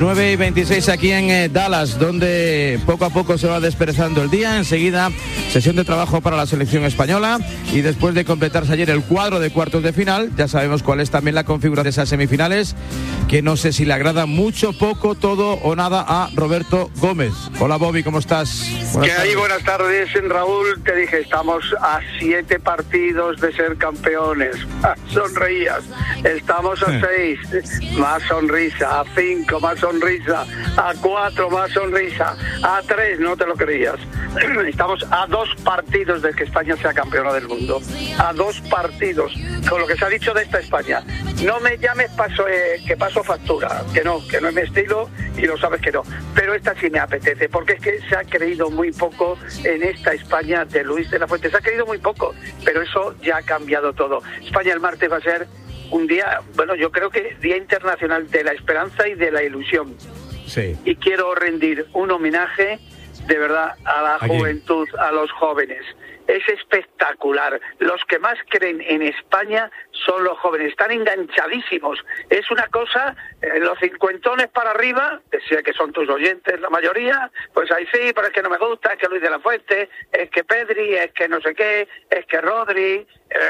9:26 aquí en Dallas, donde poco a poco se va desperezando el día. Enseguida, sesión de trabajo para la selección española. Y después de completarse ayer el cuadro de cuartos de final, ya sabemos cuál es también la configuración de esas semifinales, que no sé si le agrada mucho, poco, todo o nada a Roberto Gómez. Hola, Bobby, ¿cómo estás? Buenas tardes, Raúl. Te dije, estamos a 7 partidos de ser campeones. Sonreías. Estamos a 6, más sonrisa. A 5, más sonrisa. A 4, más sonrisa. A 3, no te lo creías. Estamos a 2 partidos de que España sea campeona del mundo. A 2 partidos. Con lo que se ha dicho de esta España. No me llames que paso factura. Que no es mi estilo y lo sabes que no. Pero esta sí me apetece, porque es que se ha creído muy poco en esta España de Luis de la Fuente. Se ha creído muy poco, pero eso ya ha cambiado todo. España el martes va a ser un día, bueno, yo creo que Día Internacional de la Esperanza y de la Ilusión. Sí. Y quiero rendir un homenaje de verdad a la juventud, a los jóvenes. Es espectacular. Los que más creen en España son los jóvenes. Están enganchadísimos. Es una cosa, los cincuentones para arriba, decía que son tus oyentes la mayoría, pues ahí sí, pero es que no me gusta, es que Luis de la Fuente, es que Pedri, es que no sé qué, es que Rodri,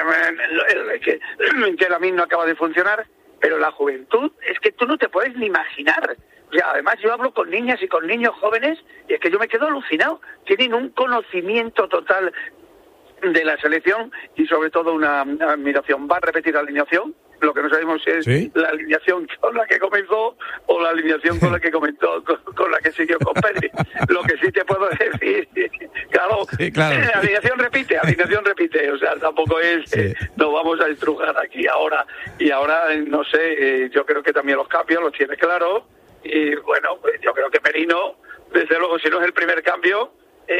que la misma no acaba de funcionar. Pero la juventud, es que tú no te puedes ni imaginar. O sea, además yo hablo con niñas y con niños jóvenes y es que yo me quedo alucinado. Tienen un conocimiento total de la selección y sobre todo una admiración. Va a repetir la alineación. Lo que no sabemos es la alineación con la que comenzó o la alineación con la que comentó, con la que siguió con Pedri. Lo que sí te puedo decir, claro. La alineación repite, o sea, tampoco es, no vamos a estrujar aquí ahora. Y ahora, no sé, yo creo que también los cambios los tiene claro. Y bueno, pues yo creo que Merino, desde luego, si no es el primer cambio,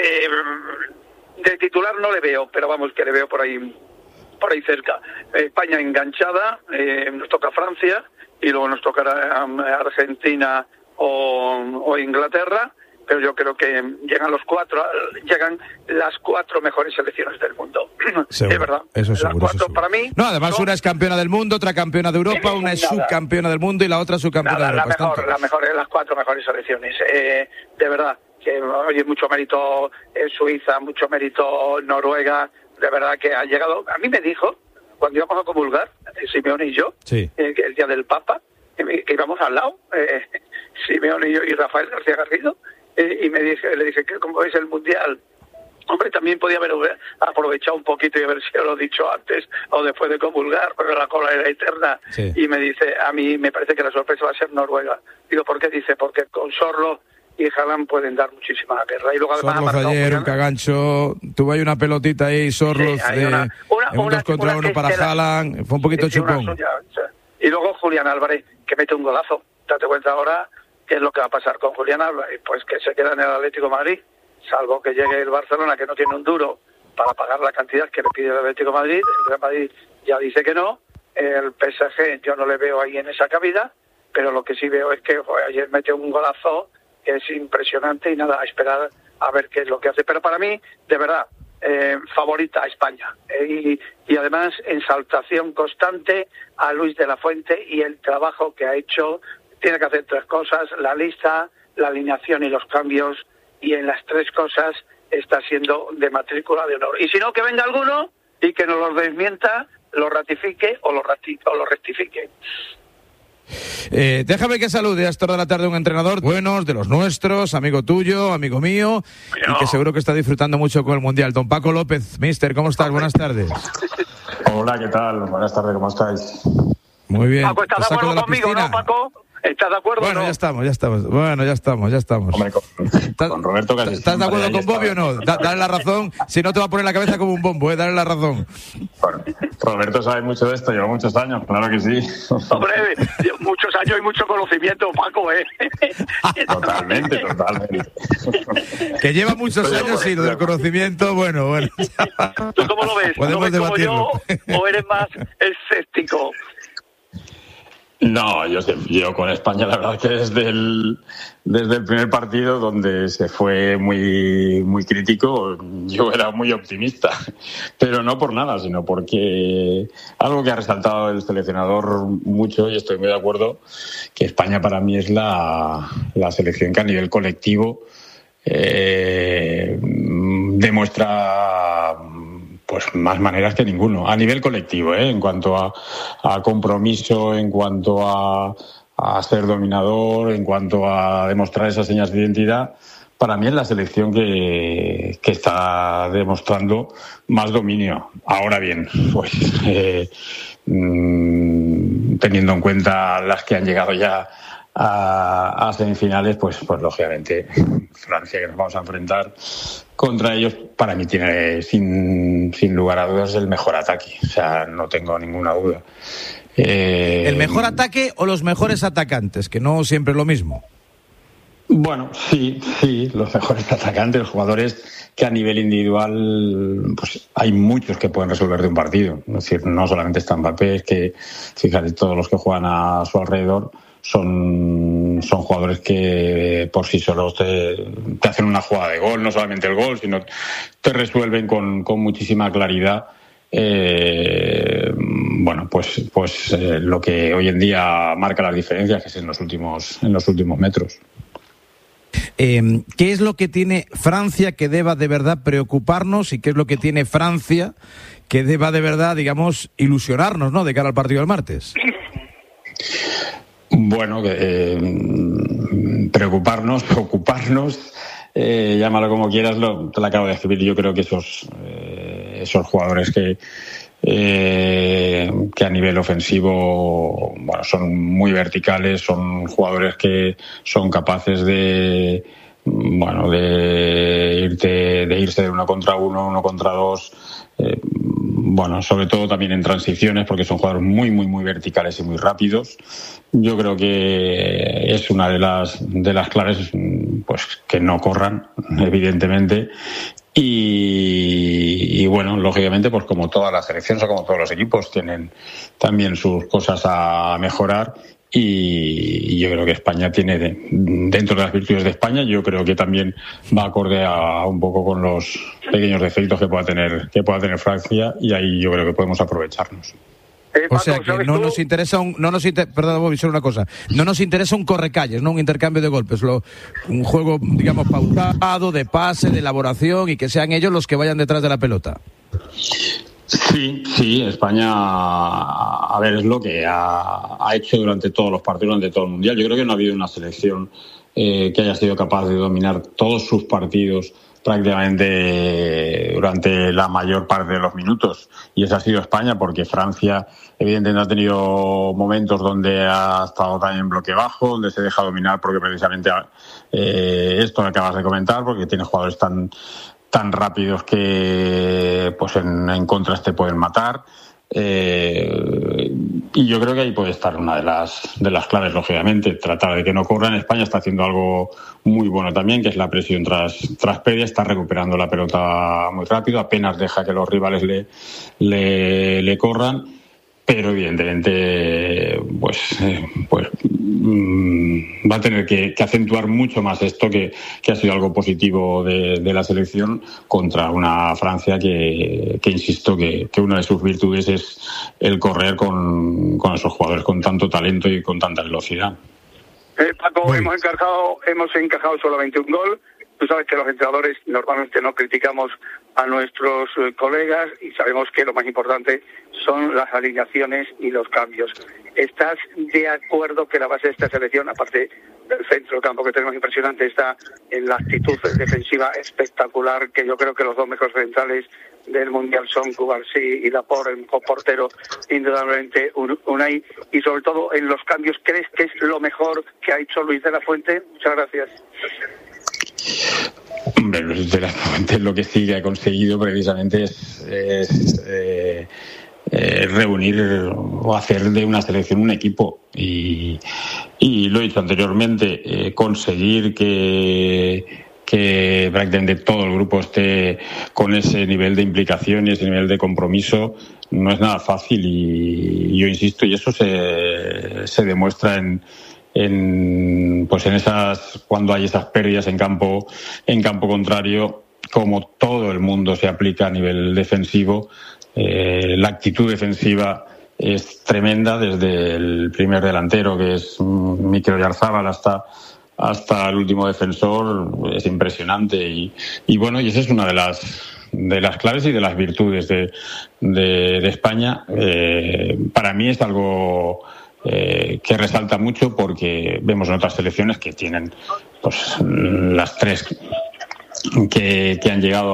de titular no le veo, pero vamos, que le veo por ahí cerca. España enganchada, nos toca Francia y luego nos tocará Argentina o Inglaterra, pero yo creo que llegan las 4 mejores selecciones del mundo. Seguro, es verdad. Eso seguro, las 4 para mí. No, además una es campeona del mundo, otra campeona de Europa, una es subcampeona del mundo y la otra subcampeona de Europa. Las 4 mejores selecciones. De verdad, que oye, mucho mérito Suiza, mucho mérito Noruega. De verdad que ha llegado. A mí me dijo, cuando íbamos a comulgar, Simeone y yo, el día del Papa, que íbamos al lado, Simeone y yo y Rafael García Garrido, y le dije que como es el Mundial, hombre, también podía haber aprovechado un poquito y haber sido lo dicho antes o después de comulgar, pero la cola era eterna. Sí. Y me dice, a mí me parece que la sorpresa va a ser Noruega. Digo, ¿por qué? Dice, porque con Sorlo y Haaland pueden dar muchísima guerra. Y luego además Sorlos ayer, un cagancho, tuvo ahí una pelotita ahí, Sorlos, un 2 contra 1 para Haaland, fue un poquito chupón. Y luego Julián Álvarez, que mete un golazo. Date cuenta ahora qué es lo que va a pasar con Julián Álvarez, pues que se queda en el Atlético de Madrid, salvo que llegue el Barcelona, que no tiene un duro para pagar la cantidad que le pide el Atlético de Madrid. El Real Madrid ya dice que no. El PSG yo no le veo ahí en esa cabida, pero lo que sí veo es que ayer mete un golazo que es impresionante y nada, a esperar a ver qué es lo que hace. Pero para mí, de verdad, favorita a España. Y además, exaltación constante a Luis de la Fuente y el trabajo que ha hecho. Tiene que hacer 3 cosas, la lista, la alineación y los cambios, y en las 3 cosas está siendo de matrícula de honor. Y si no, que venga alguno y que nos lo desmienta, lo ratifique o lo rectifique. Déjame que salude a esta hora de la tarde un entrenador buenos, de los nuestros, amigo tuyo, amigo mío, y que seguro que está disfrutando mucho con el Mundial. Don Paco López, mister, ¿cómo estás? Buenas tardes. Hola, ¿qué tal? Buenas tardes, ¿cómo estáis? Muy bien. Paco, ¿estás de acuerdo conmigo, no, Paco? ¿Estás de acuerdo? Bueno, no? ya estamos. Bueno, ya estamos. Hombre, con Roberto casi. ¿Estás de acuerdo con Bobby o no? Dale la razón, si no te va a poner la cabeza como un bombo, dale la razón. Bueno, Roberto sabe mucho de esto, lleva muchos años, claro que sí. Hombre, muchos años y mucho conocimiento, Paco, Totalmente. Que lleva muchos años y lo del conocimiento, bueno. ¿Tú cómo lo ves? Podemos ¿Lo ves como debatirlo. yo o eres más escéptico? No, yo con España la verdad que desde el primer partido, donde se fue muy, muy crítico, yo era muy optimista, pero no por nada, sino porque algo que ha resaltado el seleccionador mucho, y estoy muy de acuerdo, que España para mí es la selección que a nivel colectivo demuestra pues más maneras que ninguno, a nivel colectivo, en cuanto a compromiso, en cuanto a ser dominador, en cuanto a demostrar esas señas de identidad. Para mí es la selección que está demostrando más dominio. Ahora bien, pues teniendo en cuenta las que han llegado ya a semifinales, pues lógicamente Francia, que nos vamos a enfrentar contra ellos, para mí tiene sin lugar a dudas el mejor ataque, o sea, no tengo ninguna duda. ¿El mejor ataque o los mejores atacantes? Que no siempre es lo mismo. Bueno, sí, los mejores atacantes, los jugadores que a nivel individual, pues hay muchos que pueden resolver de un partido. Es decir, no solamente está Mbappé, es que fíjate, todos los que juegan a su alrededor son jugadores que por sí solos te hacen una jugada de gol, no solamente el gol, sino te resuelven con muchísima claridad. Bueno, pues lo que hoy en día marca las diferencias, que es en los últimos metros. ¿Qué es lo que tiene Francia que deba de verdad preocuparnos y qué es lo que tiene Francia que deba de verdad, digamos, ilusionarnos, ¿no?, de cara al partido del martes? Bueno, preocuparnos, ocuparnos, llámalo como quieras, te lo acabo de escribir. Yo creo que esos jugadores que a nivel ofensivo, bueno, son muy verticales, son jugadores que son capaces de irse de 1 contra 1, 1 contra 2, bueno, sobre todo también en transiciones, porque son jugadores muy, muy, muy verticales y muy rápidos. Yo creo que es una de las claves, pues que no corran, evidentemente. Y bueno, lógicamente, pues como todas las selecciones o como todos los equipos, tienen también sus cosas a mejorar. Y yo creo que España tiene, dentro de las virtudes de España, yo creo que también va acorde a un poco con los pequeños defectos que pueda tener Francia, y ahí yo creo que podemos aprovecharnos. O sea que no nos interesa perdón, Bobby, solo una cosa. No nos interesa un correcalles, no un intercambio de golpes, un juego, digamos, pautado, de pase, de elaboración, y que sean ellos los que vayan detrás de la pelota. Sí, España, a ver, es lo que ha hecho durante todos los partidos, durante todo el Mundial. Yo creo que no ha habido una selección que haya sido capaz de dominar todos sus partidos prácticamente durante la mayor parte de los minutos, y esa ha sido España, porque Francia evidentemente ha tenido momentos donde ha estado también en bloque bajo, donde se deja dominar, porque precisamente esto que acabas de comentar, porque tiene jugadores tan rápidos que pues en contras te pueden matar. Y yo creo que ahí puede estar una de las claves, lógicamente, tratar de que no corran. España está haciendo algo muy bueno también, que es la presión tras pérdida, está recuperando la pelota muy rápido, apenas deja que los rivales le corran, pero evidentemente va a tener que acentuar mucho más esto, que ha sido algo positivo de la selección contra una Francia que insisto, que una de sus virtudes es el correr con esos jugadores con tanto talento y con tanta velocidad. Paco, hemos encajado solamente un gol. Tú sabes que los entrenadores normalmente no criticamos a nuestros colegas, y sabemos que lo más importante son las alineaciones y los cambios. ¿Estás de acuerdo que la base de esta selección, aparte del centro del campo que tenemos impresionante, está en la actitud defensiva espectacular, que yo creo que los dos mejores centrales del Mundial son Cubarsí y Laporte, el portero indudablemente Unai, y sobre todo en los cambios? ¿Crees que es lo mejor que ha hecho Luis de la Fuente? Muchas gracias. Hombre, Luis de la Fuente lo que sí que ha conseguido precisamente es reunir o hacer de una selección un equipo, y lo he dicho anteriormente, conseguir que que prácticamente todo el grupo esté con ese nivel de implicación y ese nivel de compromiso no es nada fácil, y yo insisto, y eso se demuestra en esas, cuando hay esas pérdidas en campo contrario, como todo el mundo se aplica a nivel defensivo. La actitud defensiva es tremenda, desde el primer delantero, que es Mikel Oyarzabal, hasta el último defensor. Es impresionante, y esa es una de las claves y de las virtudes de España. Para mí es algo que resalta mucho, porque vemos en otras selecciones que tienen pues las tres que han llegado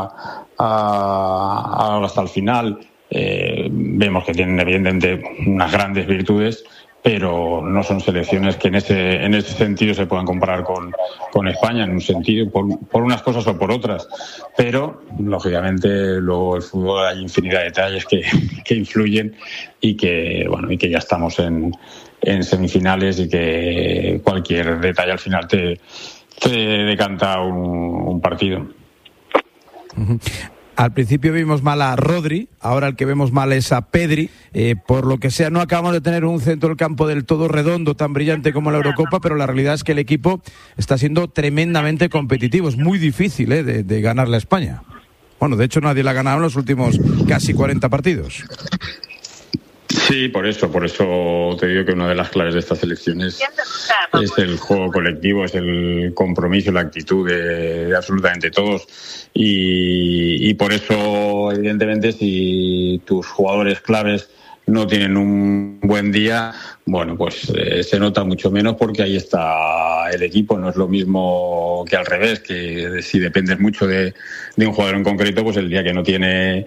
ahora hasta el final. Vemos que tienen evidentemente unas grandes virtudes, pero no son selecciones que en ese sentido se puedan comparar con España, en un sentido, por unas cosas o por otras. Pero, lógicamente, luego el fútbol, hay infinidad de detalles que influyen, y que ya estamos en semifinales, y que cualquier detalle al final te decanta un partido. Uh-huh. Al principio vimos mal a Rodri, ahora el que vemos mal es a Pedri. Por lo que sea, no acabamos de tener un centro del campo del todo redondo, tan brillante como la Eurocopa, pero la realidad es que el equipo está siendo tremendamente competitivo. Es muy difícil de ganarle a España. Bueno, de hecho nadie la ha ganado en los últimos casi 40 partidos. Sí, por eso te digo que una de las claves de estas elecciones es el juego colectivo, es el compromiso, la actitud de absolutamente todos, y por eso, evidentemente, si tus jugadores claves no tienen un buen día, pues se nota mucho menos, porque ahí está el equipo. No es lo mismo que al revés, que si dependes mucho de un jugador en concreto, pues el día que no tiene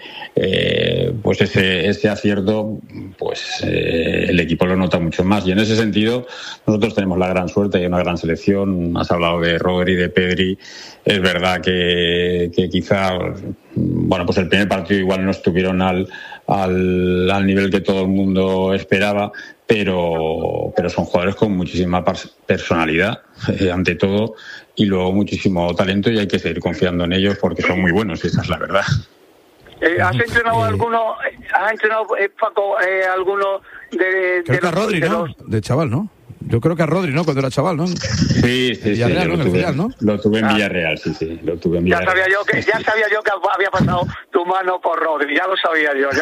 ese acierto, el equipo lo nota mucho más. Y en ese sentido, nosotros tenemos la gran suerte de una gran selección. Has hablado de Rodri, de Pedri. Es verdad que quizá, pues el primer partido igual no estuvieron al nivel que todo el mundo esperaba, pero son jugadores con muchísima personalidad, ante todo, y luego muchísimo talento, y hay que seguir confiando en ellos, porque son muy buenos, esa es la verdad. ¿Has entrenado alguno? ¿Has entrenado, Paco, alguno de creo que a Rodri, ¿no? De chaval, ¿no? Yo creo que a Rodri, ¿no? Cuando era chaval, ¿no? Sí. Lo tuve en Villarreal, sí. Lo tuve en Villarreal. Ya sabía yo que había pasado tu mano por Rodri. Ya lo sabía yo.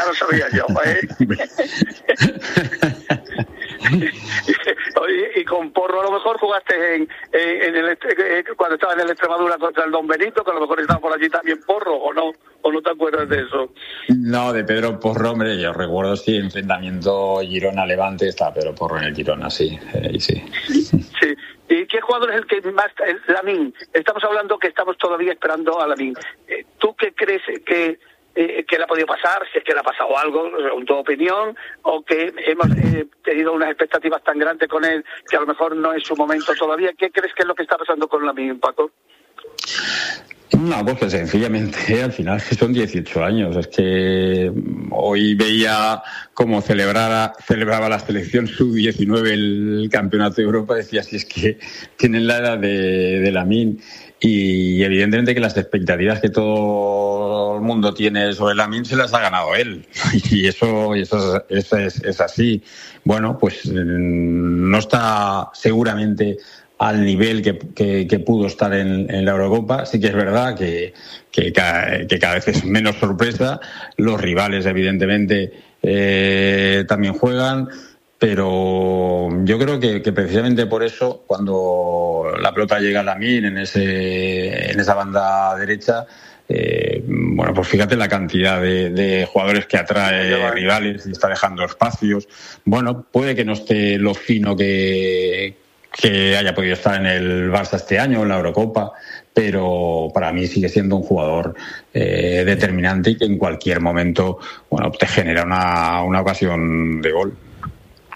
Y con Porro a lo mejor jugaste cuando estaba en el Extremadura contra el Don Benito, que a lo mejor estaba por allí también Porro, ¿o no te acuerdas de eso? No, de Pedro Porro, hombre, yo recuerdo, sí, enfrentamiento Girona-Levante, está Pedro Porro en el Girona, sí. Sí. ¿Y qué jugador es el que más? Lamine. Estamos hablando que estamos todavía esperando a Lamine. ¿Tú qué crees que le ha podido pasar? Si es que le ha pasado algo, según tu opinión, o que hemos tenido unas expectativas tan grandes con él que a lo mejor no es su momento todavía. ¿Qué crees que es lo que está pasando con Lamine, Paco? No, pues sencillamente al final son 18 años. Es que hoy veía cómo celebraba la selección sub-19 el campeonato de Europa. Decía, si es que tienen la edad de Lamine. Y evidentemente que las expectativas que todo el mundo tiene sobre Lamine se las ha ganado él. Y eso es así. Pues no está seguramente al nivel que pudo estar en la Eurocopa. Sí que es verdad que cada vez es menos sorpresa. Los rivales, evidentemente, también juegan. Pero yo creo que precisamente por eso, cuando la pelota llega a Lamine en esa banda derecha, pues fíjate la cantidad de jugadores que atrae rivales y está dejando espacios. Puede que no esté lo fino que haya podido estar en el Barça este año, en la Eurocopa, pero para mí sigue siendo un jugador determinante, y que en cualquier momento te genera una ocasión de gol.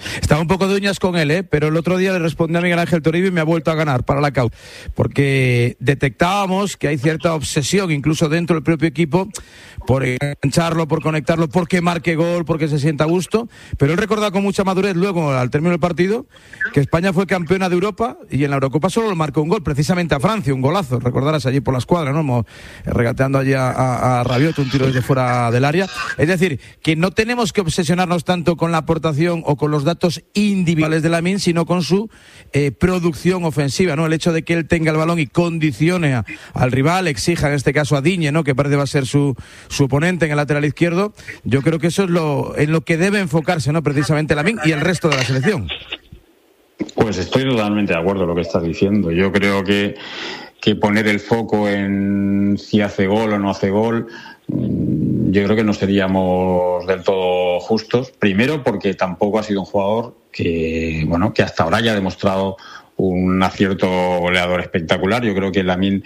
Estaba un poco de uñas con él, pero el otro día le respondí a Miguel Ángel Toribio y me ha vuelto a ganar para la causa. Porque detectábamos que hay cierta obsesión, incluso dentro del propio equipo, por engancharlo, por conectarlo, porque marque gol, porque se sienta a gusto. Pero él recordaba con mucha madurez luego, al término del partido, que España fue campeona de Europa y en la Eurocopa solo le marcó un gol, precisamente a Francia, un golazo. Recordarás allí por la escuadra, ¿no? Regateando allí a Rabiot, un tiro desde fuera del área. Es decir, que no tenemos que obsesionarnos tanto con la aportación o con los datos individuales de Lamine, sino con su producción ofensiva, ¿no? El hecho de que él tenga el balón y condicione al rival, exija en este caso a Digne, ¿no? Que parece va a ser su oponente en el lateral izquierdo. Yo creo que eso es en lo que debe enfocarse, ¿no? Precisamente Lamine y el resto de la selección. Pues estoy totalmente de acuerdo con lo que estás diciendo. Yo creo que poner el foco en si hace gol o no hace gol, yo creo que no seríamos del todo justos. Primero, porque tampoco ha sido un jugador que hasta ahora haya demostrado un acierto goleador espectacular. Yo creo que Lamine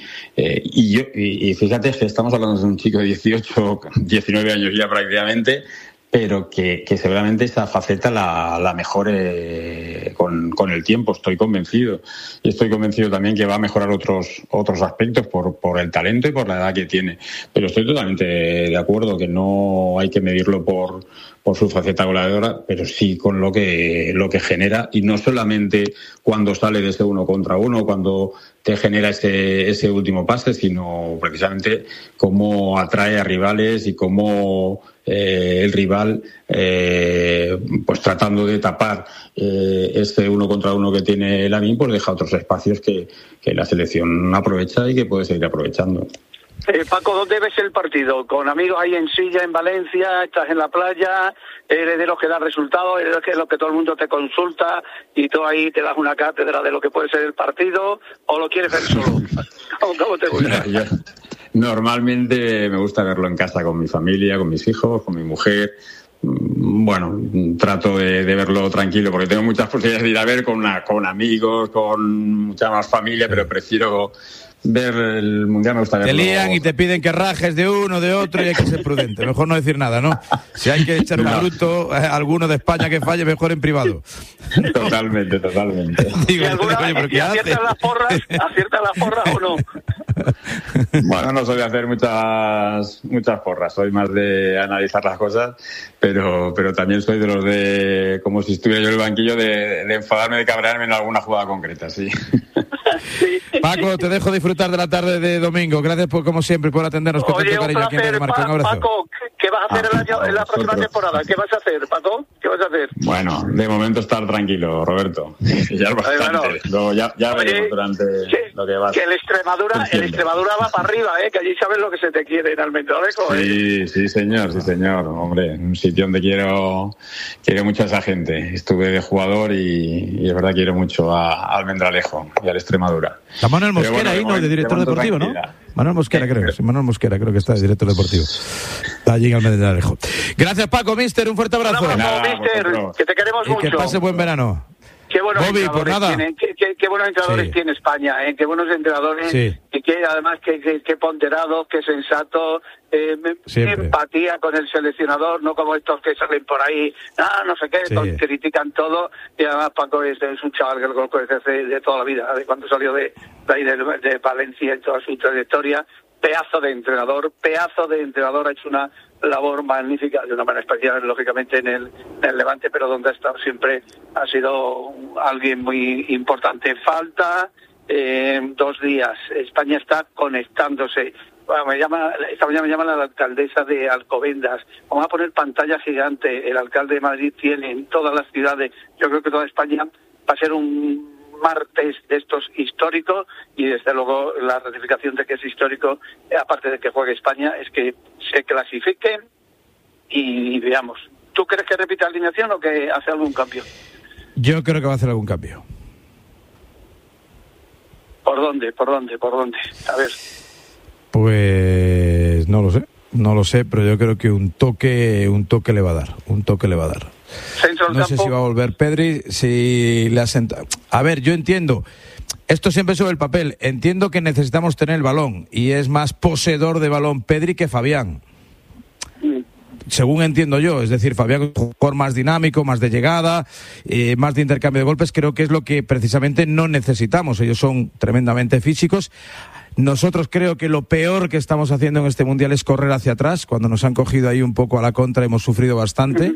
y fíjate que estamos hablando de un chico de 18, 19 años ya prácticamente, pero que seguramente esa faceta la mejore con el tiempo, estoy convencido. Y estoy convencido también que va a mejorar otros aspectos por el talento y por la edad que tiene. Pero estoy totalmente de acuerdo que no hay que medirlo por su faceta goleadora, pero sí con lo que genera, y no solamente cuando sale de ese 1 contra 1, cuando te genera ese último pase, sino precisamente cómo atrae a rivales y cómo el rival, pues tratando de tapar ese 1 contra 1 que tiene Lamine, pues deja otros espacios que la selección aprovecha y que puede seguir aprovechando. Paco, ¿dónde ves el partido? ¿Con amigos ahí en Silla, en Valencia? ¿Estás en la playa? ¿Eres de los que da resultados? ¿Eres de los que todo el mundo te consulta y tú ahí te das una cátedra de lo que puede ser el partido? ¿O lo quieres ver solo? ¿Cómo te gusta? Yo normalmente me gusta verlo en casa con mi familia, con mis hijos, con mi mujer. Bueno, trato de verlo tranquilo porque tengo muchas posibilidades de ir a ver con amigos, con mucha más familia, pero prefiero ver el Mundial. Me gusta verlo. Te lían y te piden que rajes de uno, de otro, y hay que ser prudente. Mejor no decir nada, ¿no? Si hay que echar un bruto a alguno de España que falle, mejor en privado. Totalmente. ¿Y aciertas las porras o no? Bueno, no soy de hacer muchas porras, soy más de analizar las cosas, pero también soy de los de, como si estuviera yo en el banquillo, de enfadarme, de cabrearme en alguna jugada concreta, sí. Paco, te dejo disfrutar de la tarde de domingo. Gracias como siempre por atendernos con tanto cariño aquí en Radio Marca. Un abrazo. Paco, ¿qué vas a hacer en la próxima temporada? ¿Qué vas a hacer, Paco? ¿Qué vas a hacer? Bueno, de momento estar tranquilo, Roberto. Ya es bastante. Luego ya veremos durante lo que va. Que el Extremadura va para arriba, que allí sabes lo que se te quiere en Almendralejo. Sí, señor. Hombre, un sitio donde quiero mucho a esa gente. Estuve de jugador y es verdad que quiero mucho a Almendralejo y al Extremadura. Está Manuel Mosquera ahí, ¿no? De director deportivo, ¿no? Manuel Mosquera, creo. Sí, Manuel Mosquera, creo que está de director deportivo. Está allí en Almendralejo. Gracias, Paco, mister. Un fuerte abrazo. Un abrazo, mister. Que te queremos mucho. Y que pase buen verano. Qué buenos Bobby, entrenadores tiene, qué buenos entrenadores tiene España, qué buenos entrenadores, y que además qué ponderados, qué sensatos, qué empatía con el seleccionador, no como estos que salen por ahí, no sé qué, critican todo. Y además Paco es un chaval que lo conozco desde de toda la vida, de cuando salió de Valencia en toda su trayectoria. Pedazo de entrenador, ha hecho una labor magnífica, de una manera especial, lógicamente, en el Levante, pero donde ha estado siempre ha sido alguien muy importante. Falta 2 días. España está conectándose. Bueno, esta mañana me llama la alcaldesa de Alcobendas. Vamos a poner pantalla gigante. El alcalde de Madrid tiene en todas las ciudades. Yo creo que toda España va a ser un martes de estos históricos, y desde luego la ratificación de que es histórico, aparte de que juegue España, es que se clasifique y veamos. ¿Tú crees que repite alineación o que hace algún cambio? Yo creo que va a hacer algún cambio. ¿Por dónde? A ver. Pues no lo sé, pero yo creo que un toque le va a dar. No sé si va a volver Pedri, si le asenta. A ver, yo entiendo, esto siempre sobre el papel, entiendo que necesitamos tener el balón y es más poseedor de balón Pedri que Fabián. según entiendo yo, es decir, Fabián es un jugador más dinámico, más de llegada, más de intercambio de golpes, creo que es lo que precisamente no necesitamos. Ellos son tremendamente físicos. Nosotros creo que lo peor que estamos haciendo en este Mundial es correr hacia atrás. Cuando nos han cogido ahí un poco a la contra hemos sufrido bastante.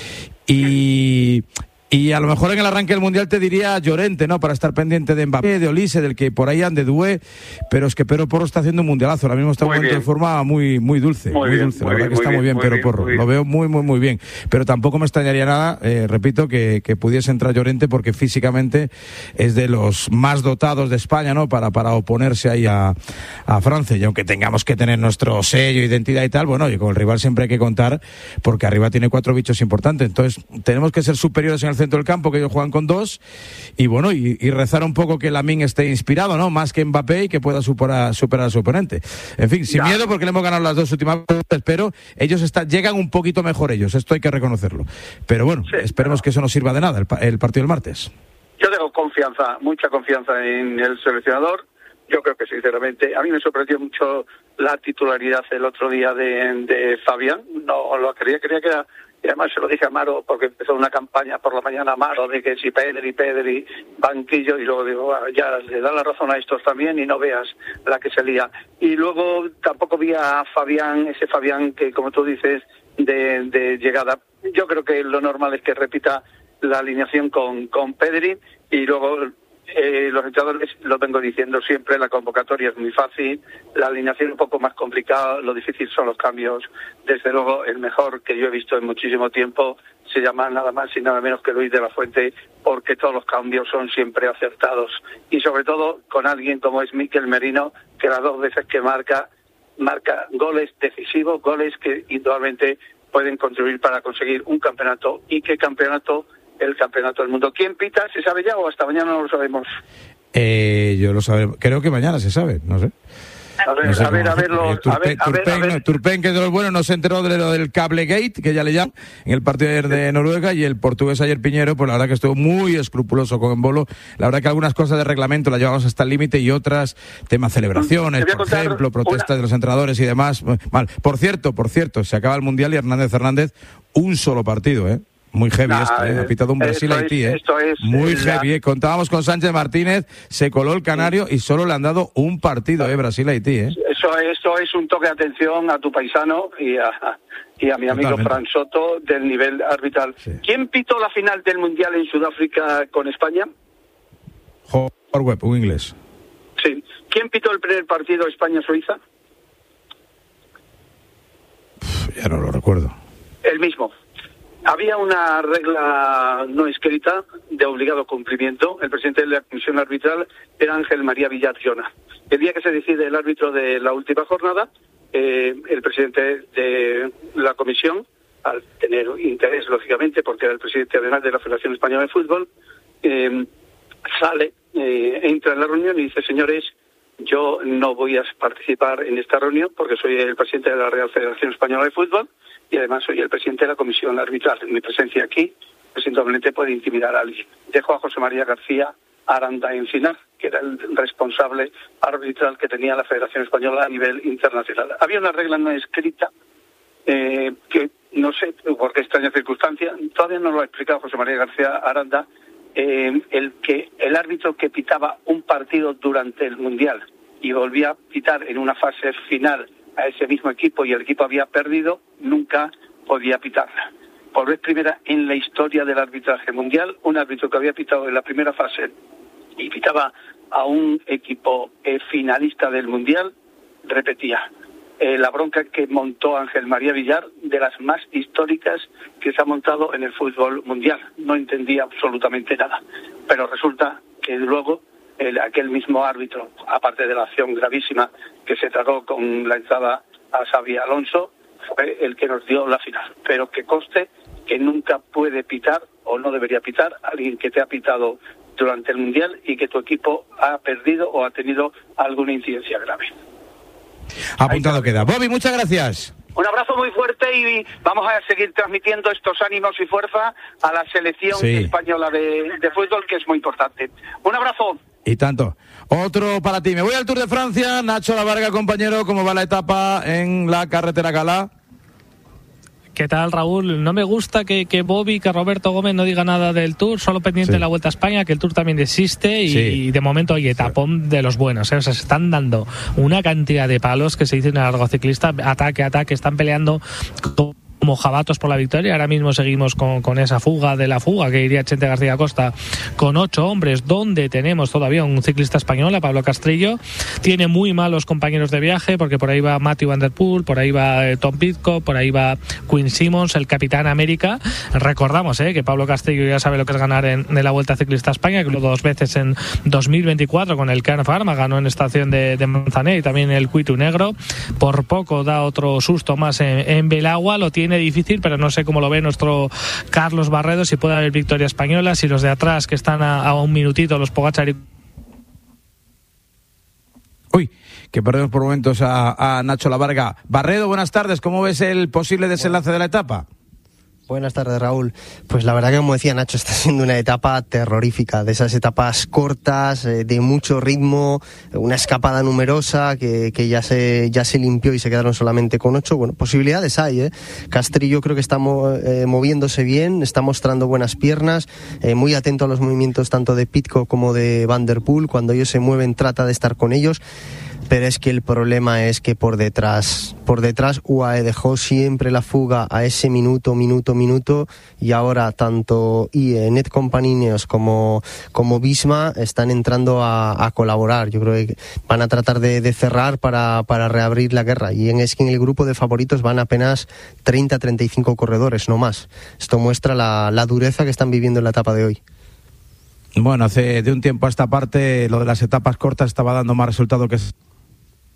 Y a lo mejor en el arranque del Mundial te diría Llorente, ¿no? Para estar pendiente de Mbappé, de Olise, del que por ahí ande Doué, pero es que Pedro Porro está haciendo un mundialazo. Ahora mismo está en un momento de forma muy dulce. Muy dulce. La verdad que está muy bien Pedro Porro. Lo veo muy bien. Pero tampoco me extrañaría nada, repito, que pudiese entrar Llorente, porque físicamente es de los más dotados de España, ¿no? Para oponerse ahí a Francia. Y aunque tengamos que tener nuestro sello, identidad y tal, bueno, oye, con el rival siempre hay que contar, porque arriba tiene 4 bichos importantes. Entonces, tenemos que ser superiores en el centro del campo, que ellos juegan con 2, y bueno, y rezar un poco que Lamine esté inspirado, ¿no? Más que Mbappé, y que pueda superar a su oponente. En fin, sin miedo, porque le hemos ganado las 2 últimas veces, pero ellos llegan un poquito mejor ellos, esto hay que reconocerlo. Pero bueno, esperemos que eso no sirva de nada, el partido del martes. Yo tengo confianza, mucha confianza en el seleccionador. Yo creo que, sinceramente, a mí me sorprendió mucho la titularidad el otro día de Fabián. No lo creía que era. Y además se lo dije a Maro, porque empezó una campaña por la mañana a Maro de que si Pedri, banquillo, y luego digo, ya le da la razón a estos también, y no veas la que se lía. Y luego tampoco vi a Fabián, ese Fabián que, como tú dices, de llegada. Yo creo que lo normal es que repita la alineación con Pedri, y luego los entrenadores, lo vengo diciendo siempre, la convocatoria es muy fácil, la alineación un poco más complicada, lo difícil son los cambios. Desde luego, el mejor que yo he visto en muchísimo tiempo se llama nada más y nada menos que Luis de la Fuente, porque todos los cambios son siempre acertados. Y sobre todo con alguien como es Mikel Merino, que las 2 veces que marca goles decisivos, goles que indudablemente pueden contribuir para conseguir un campeonato. ¿Y qué campeonato? El campeonato del mundo. ¿Quién pita? ¿Se sabe ya o hasta mañana no lo sabemos? Yo lo sabré. Creo que mañana se sabe, no sé. Turpen, que es de los buenos, no se enteró de lo del Cablegate, que ya le llaman, en el partido ayer de Noruega, y el portugués ayer Piñero, pues la verdad que estuvo muy escrupuloso con Embolo. La verdad que algunas cosas de reglamento las llevamos hasta el límite, y otras, temas celebraciones, por ejemplo, protestas de los entrenadores y demás. Mal. Por cierto, se acaba el Mundial y Hernández, un solo partido, Muy heavy ha pitado un Brasil-Haití, muy heavy, Contábamos con Sánchez Martínez, se coló el canario y solo le han dado un partido, Brasil-Haití, Eso es un toque de atención a tu paisano y a mi amigo Fran Soto del nivel arbitral. Sí. ¿Quién pitó la final del Mundial en Sudáfrica con España? Howard Webb, un inglés. Sí. ¿Quién pitó el primer partido España-Suiza? Ya no lo recuerdo. El mismo. Había una regla no escrita de obligado cumplimiento. El presidente de la comisión arbitral era Ángel María Villar Llona. El día que se decide el árbitro de la última jornada, el presidente de la comisión, al tener interés, lógicamente, porque era el presidente además de la Federación Española de Fútbol, entra en la reunión y dice: señores, yo no voy a participar en esta reunión porque soy el presidente de la Real Federación Española de Fútbol y además soy el presidente de la comisión arbitral. Mi presencia aquí, presumiblemente, puede intimidar a alguien. Dejo a José María García Aranda Encinar, que era el responsable arbitral que tenía la Federación Española a nivel internacional. Había una regla no escrita que no sé por qué extraña circunstancia, todavía no lo ha explicado José María García Aranda, el árbitro que pitaba un partido durante el Mundial y volvía a pitar en una fase final a ese mismo equipo y el equipo había perdido, nunca podía pitarla. Por vez primera en la historia del arbitraje mundial, un árbitro que había pitado en la primera fase y pitaba a un equipo finalista del Mundial, repetía. La bronca que montó Ángel María Villar, de las más históricas que se ha montado en el fútbol mundial. No entendía absolutamente nada. Pero resulta que luego aquel mismo árbitro, aparte de la acción gravísima que se trató con la entrada a Xabi Alonso, fue el que nos dio la final. Pero que conste que nunca puede pitar o no debería pitar alguien que te ha pitado durante el Mundial y que tu equipo ha perdido o ha tenido alguna incidencia grave. Apuntado queda. Bobby, muchas gracias. Un abrazo muy fuerte y vamos a seguir transmitiendo estos ánimos y fuerza a la selección española de fútbol, que es muy importante. Un abrazo. Y tanto. Otro para ti. Me voy al Tour de Francia. Nacho Lavarga, compañero, ¿cómo va la etapa en la carretera Gala? ¿Qué tal, Raúl? No me gusta que Bobby, que Roberto Gómez no diga nada del Tour, solo pendiente de la Vuelta a España, que el Tour también existe y de momento hay etapón de los buenos, ¿eh? O sea, se están dando una cantidad de palos que se dice en el largo ciclista, ataque, están peleando como jabatos por la victoria. Ahora mismo seguimos con esa fuga de la fuga que iría Chente García Costa con 8 hombres, donde tenemos todavía un ciclista español, a Pablo Castrillo. Tiene muy malos compañeros de viaje, porque por ahí va Matthew Van Der Poel, por ahí va Tom Pidcock, por ahí va Quinn Simmons, el Capitán América. Recordamos que Pablo Castrillo ya sabe lo que es ganar en la Vuelta Ciclista a España, que lo 2 veces en 2024 con el Kern Pharma, ganó en estación de Manzanares y también el Cuitu Negro. Por poco da otro susto más en Belagua, lo tiene difícil, pero no sé cómo lo ve nuestro Carlos Barredo, si puede haber victoria española, si los de atrás que están a un minutito, los Pogačar y... Uy, que perdemos por momentos a Nacho Lavarga. Barredo, buenas tardes, ¿cómo ves el posible desenlace de la etapa? Buenas tardes, Raúl. Pues la verdad que, como decía Nacho, está siendo una etapa terrorífica, de esas etapas cortas, de mucho ritmo, una escapada numerosa que ya se limpió y se quedaron solamente con 8. Bueno, posibilidades hay, Castrillo creo que está moviéndose bien, está mostrando buenas piernas, muy atento a los movimientos tanto de Pidcock como de Van Der Poel. Cuando ellos se mueven trata de estar con ellos, pero es que el problema es que por detrás UAE dejó siempre la fuga a ese minuto, y ahora tanto Net Company Ineos como Visma están entrando a colaborar. Yo creo que van a tratar de cerrar para reabrir la guerra, y es que en el grupo de favoritos van apenas 30-35 corredores, no más. Esto muestra la dureza que están viviendo en la etapa de hoy. Bueno, hace de un tiempo a esta parte lo de las etapas cortas estaba dando más resultado que